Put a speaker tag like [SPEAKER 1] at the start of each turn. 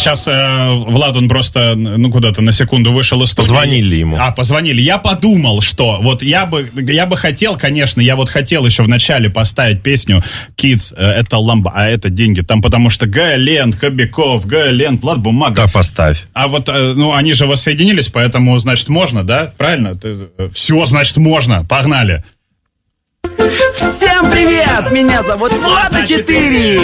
[SPEAKER 1] Сейчас Влад, он просто, куда-то на секунду вышел из студии.
[SPEAKER 2] Позвонили ему.
[SPEAKER 1] Позвонили. Я подумал, что вот я бы хотел, конечно, я вот хотел еще в начале поставить песню «Kids, это ламба, а это деньги». Там потому что Г. Лент, Кобяков, Г. Лент, Влад Бумага.
[SPEAKER 2] Да, поставь.
[SPEAKER 1] А вот, они же воссоединились, поэтому, значит, можно, да? Правильно? Все, значит, можно. Погнали.
[SPEAKER 3] Всем привет! Меня зовут Влад А4.